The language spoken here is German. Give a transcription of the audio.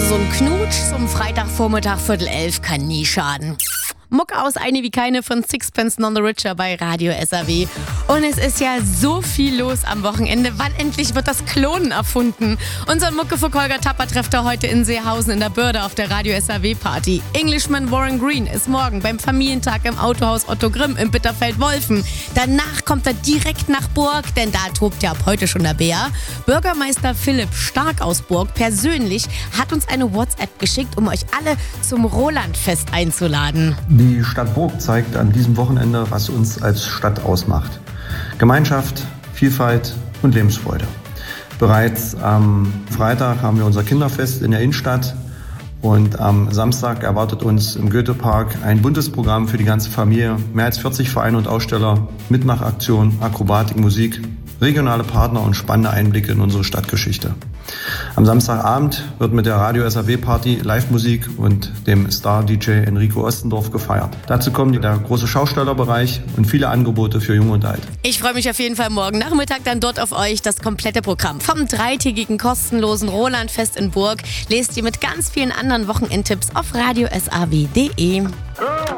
Also so ein Knutsch zum Freitagvormittag 10:15 kann nie schaden. Mucke aus Eine wie keine von Sixpence None the Richer bei Radio SAW. Und es ist ja so viel los am Wochenende. Wann endlich wird das Klonen erfunden? Unseren Muckefuck Holger Tapper trifft er heute in Seehausen in der Börde auf der Radio SAW Party. Englishman Warren Green ist morgen beim Familientag im Autohaus Otto Grimm in Bitterfeld-Wolfen. Danach kommt er direkt nach Burg, denn da tobt ja ab heute schon der Bär. Bürgermeister Philipp Stark aus Burg persönlich hat uns eine WhatsApp geschickt, um euch alle zum Rolandfest einzuladen. Die Stadt Burg zeigt an diesem Wochenende, was uns als Stadt ausmacht. Gemeinschaft, Vielfalt und Lebensfreude. Bereits am Freitag haben wir unser Kinderfest in der Innenstadt und am Samstag erwartet uns im Goethepark ein buntes Programm für die ganze Familie. Mehr als 40 Vereine und Aussteller, Mitmachaktionen, Akrobatik, Musik, regionale Partner und spannende Einblicke in unsere Stadtgeschichte. Am Samstagabend wird mit der Radio SAW Party Live-Musik und dem Star-DJ Enrico Ostendorf gefeiert. Dazu kommen der große Schaustellerbereich und viele Angebote für Jung und Alt. Ich freue mich auf jeden Fall morgen Nachmittag dann dort auf euch. Das komplette Programm vom 3-tägigen kostenlosen Rolandfest in Burg lest ihr mit ganz vielen anderen Wochenendtipps auf radiosaw.de.